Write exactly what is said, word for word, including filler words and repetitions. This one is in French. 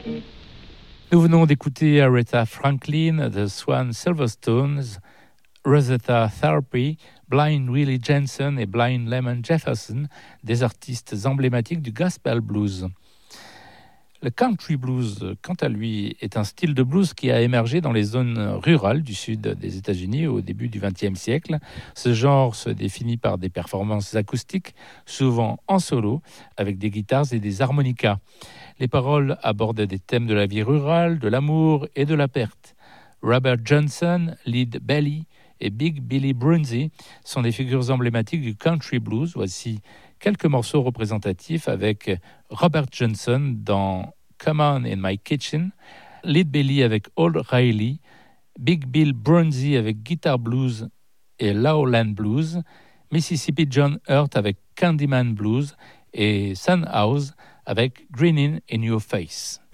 Nous venons d'écouter Aretha Franklin, The Swan Silverstones, Rosetta Tharpe, Blind Willie Jensen et Blind Lemon Jefferson, des artistes emblématiques du gospel blues. Le country blues, quant à lui, est un style de blues qui a émergé dans les zones rurales du sud des États-Unis au début du vingtième siècle. Ce genre se définit par des performances acoustiques, souvent en solo, avec des guitares et des harmonicas. Les paroles abordent des thèmes de la vie rurale, de l'amour et de la perte. Robert Johnson, Lead Belly et Big Billy Brunsey sont des figures emblématiques du country blues. Voici quelques morceaux représentatifs avec Robert Johnson dans Come On in My Kitchen, Lead Belly avec Old Riley, Big Bill Brunsey avec Guitar Blues et Lowland Blues, Mississippi John Hurt avec Candyman Blues et Sun House avec Grinning in Your Face.